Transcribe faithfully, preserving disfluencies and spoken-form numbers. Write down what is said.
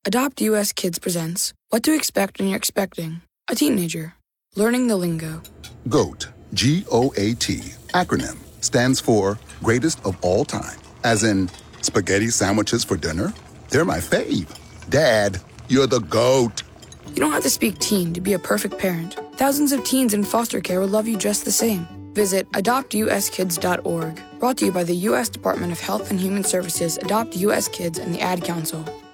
Adopt U S Kids presents What to Expect When You're Expecting a Teenager. Learning the lingo. GOAT, G O A T, acronym, stands for Greatest of All Time. As in, spaghetti sandwiches for dinner? They're my fave. Dad, you're the GOAT. You don't have to speak teen to be a perfect parent. Thousands of teens in foster care will love you just the same. Visit adopt u s kids dot org. Brought to you by the U S Department of Health and Human Services, Adopt U S Kids, and the Ad Council.